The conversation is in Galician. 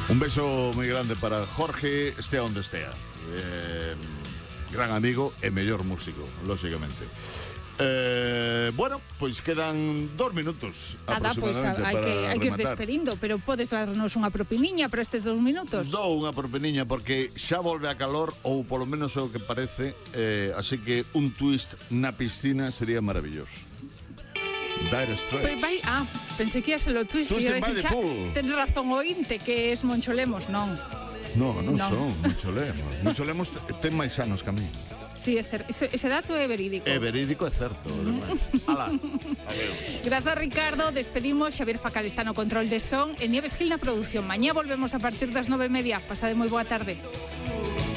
Un beso moi grande para Jorge, estea onde estea. Gran amigo e mellor músico, lógicamente. Bueno, pois quedan 2 minutos aproximadamente hai que ir despedindo, pero podes darnos unha propiniña para estes 2 minutos? Dou unha propiniña porque xa volve a calor, ou polo menos é o que parece, así que un twist na piscina sería maravilloso. Dire Straits. Pensei que ia ser o twist. Ten razón o Inte, que es Moncho Lemos, non. Non son Moncho Lemos. Moncho Lemos ten máis anos que a mí. Sí, ese dato é verídico. É verídico, é certo. Alá, adeus. Grazas, Ricardo. Despedimos. Xavier Facal está no control de son e Nieves Gil na produción. Mañá volvemos a partir das 9:30. Pasade moi boa tarde.